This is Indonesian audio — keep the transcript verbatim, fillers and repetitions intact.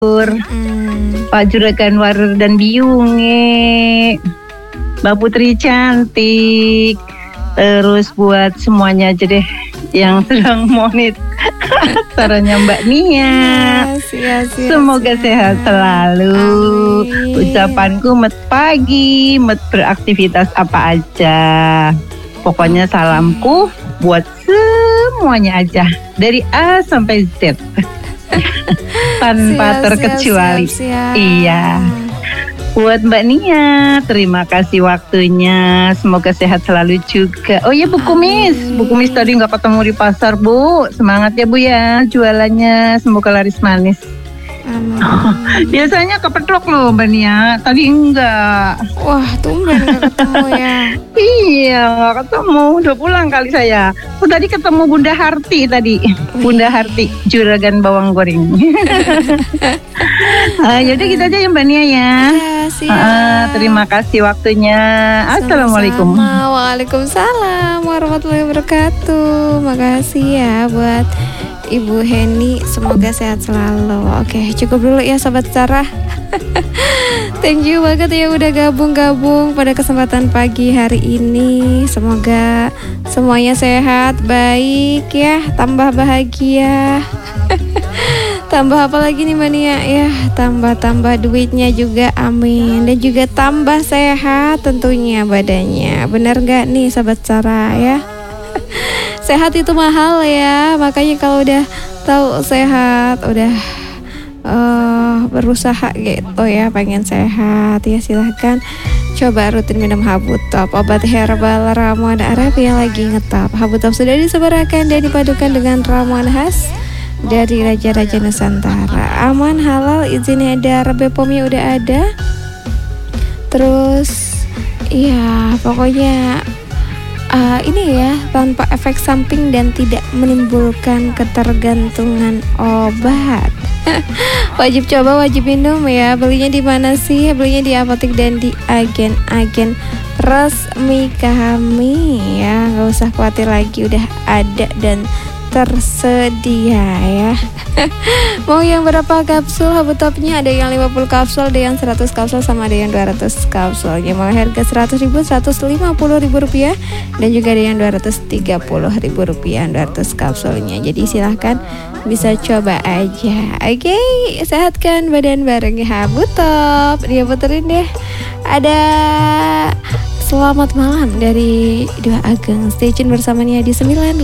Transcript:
Mm. Pak Juragan Warer dan Biunge, Mbak Putri cantik. Terus buat semuanya aja deh yang sedang monit caranya Mbak Nia. Yes, yes, yes, Semoga yes. sehat selalu. Amin. Ucapanku met pagi, met beraktivitas apa aja. Pokoknya salamku buat semuanya aja dari A sampai Z. Tanpa Siap, terkecuali. siap, siap, siap. Iya. Buat Mbak Nia, terima kasih waktunya. Semoga sehat selalu juga. Oh iya Bu Kumis, Bu Kumis tadi nggak ketemu di pasar Bu. Semangat ya Bu ya, jualannya. Semoga laris manis. Amin. Biasanya kepedok loh Mbak Nia, tadi enggak. Wah, tumben gak ketemu ya. Iya, nggak ketemu. Udah pulang kali saya. Oh, tadi ketemu Bunda Harti tadi. Bunda Harti, juragan bawang goreng. Ah, yaudah gitu aja ya Mbak Nia ya. Ya, siap. Ah, terima kasih waktunya. Assalamualaikum. Sama-sama. Waalaikumsalam warahmatullahi wabarakatuh. Makasih ya buat Ibu Heni, semoga sehat selalu. Oke, cukup dulu ya Sobat Sarah. Thank you banget ya udah gabung-gabung pada kesempatan pagi hari ini. Semoga semuanya sehat, baik ya, tambah bahagia. Tambah apa lagi nih Mania ya, tambah-tambah duitnya juga, amin. Dan juga tambah sehat tentunya badannya. Bener gak nih Sobat Sarah ya? Sehat itu mahal ya, makanya kalau udah tahu sehat, udah uh, berusaha gitu ya, pengen sehat ya, silahkan coba rutin minum Habutop, obat herbal ramuan Arab yang lagi ngetop. Habutop sudah disebarkan dan dipadukan dengan ramuan khas dari Raja-Raja Nusantara. Aman, halal, izin edar, B P O M-nya udah ada. Terus ya pokoknya Uh, ini ya, tanpa efek samping dan tidak menimbulkan ketergantungan obat. Wajib coba, wajib minum ya. Belinya di mana sih? Belinya di apotek dan di agen-agen resmi kami ya. Nggak usah khawatir lagi, udah ada dan tersedia ya. Mau yang berapa kapsul Habutopnya? Ada yang lima puluh kapsul, ada yang seratus kapsul, sama ada yang dua ratus kapsul. Yang mau harga seratus ribu, seratus lima puluh ribu rupiah, dan juga ada yang dua ratus tiga puluh ribu rupiah dua ratus kapsulnya. Jadi silahkan bisa coba aja. Oke, sehatkan badan bareng Habutop. Dia puterin deh. Ada Selamat Malam dari Dua Ageng. Stay tune bersama Nia di sembilan